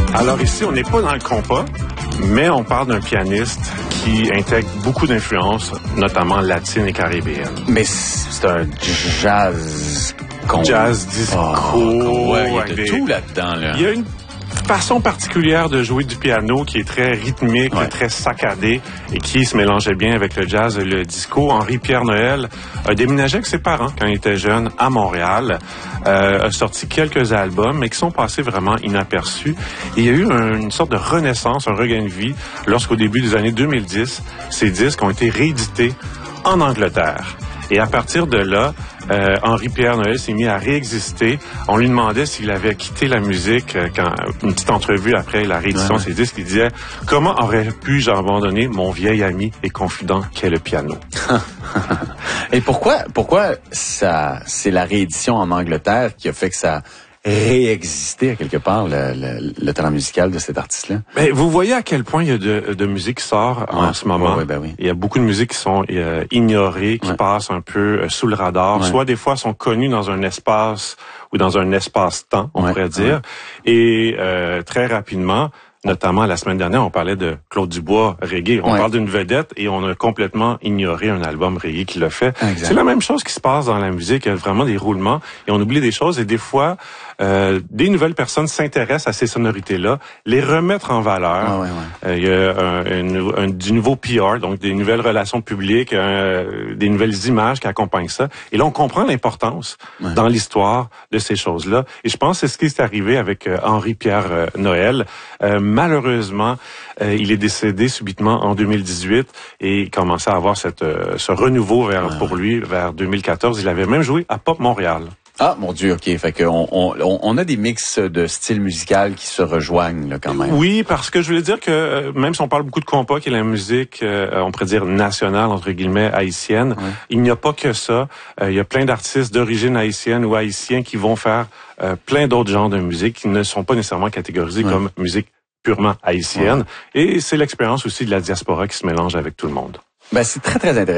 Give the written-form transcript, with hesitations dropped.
Alors ici, on n'est pas dans le compas, mais on parle d'un pianiste qui intègre beaucoup d'influences, notamment latines et caribéennes. Mais c'est un jazz... Jazz, disco... ouais, il y a de tout là-dedans, là. Il y a une façon particulière de jouer du piano qui est très rythmique, très saccadée et qui se mélangeait bien avec le jazz et le disco. Henri-Pierre Noël a déménagé avec ses parents quand il était jeune à Montréal, a sorti quelques albums mais qui sont passés vraiment inaperçus. Et il y a eu une sorte de renaissance, un regain de vie lorsqu'au début des années 2010, ces disques ont été réédités en Angleterre. Et à partir de là, Henri-Pierre Noël s'est mis à réexister. On lui demandait s'il avait quitté la musique quand une petite entrevue après la réédition de ses disques, il disait « Comment aurais-je abandonné mon vieil ami et confident qu'est le piano? » Et pourquoi c'est la réédition en Angleterre qui a fait que ça réexister à quelque part le talent musical de cet artiste-là? Mais vous voyez à quel point il y a de musique qui sort en ce moment. Oui. Il y a beaucoup de musiques qui sont ignorées, qui passent un peu sous le radar. Soit des fois sont connues dans un espace ou dans un espace-temps, on pourrait dire. Et très rapidement, notamment la semaine dernière, on parlait de Claude Dubois, reggae. On parle d'une vedette et on a complètement ignoré un album reggae qui l'a fait. Exact. C'est la même chose qui se passe dans la musique. Il y a vraiment des roulements et on oublie des choses. Et des fois, des nouvelles personnes s'intéressent à ces sonorités-là, les remettre en valeur. Il y a du nouveau PR, donc des nouvelles relations publiques, des nouvelles images qui accompagnent ça. Et là, on comprend l'importance dans l'histoire de ces choses-là. Et je pense que c'est ce qui est arrivé avec Henri-Pierre Noël. Malheureusement, il est décédé subitement en 2018 et il commençait à avoir ce renouveau pour lui vers 2014. Il avait même joué à Pop Montréal. Ah, mon Dieu, OK. Fait que on a des mix de styles musicaux qui se rejoignent, là, quand même. Oui, parce que je voulais dire que même si on parle beaucoup de compas, qui est la musique, on pourrait dire nationale, entre guillemets, haïtienne, il n'y a pas que ça. Il y a plein d'artistes d'origine haïtienne ou haïtiens qui vont faire plein d'autres genres de musique qui ne sont pas nécessairement catégorisés comme musique purement haïtienne. Et c'est l'expérience aussi de la diaspora qui se mélange avec tout le monde. Ben, c'est très, très intéressant.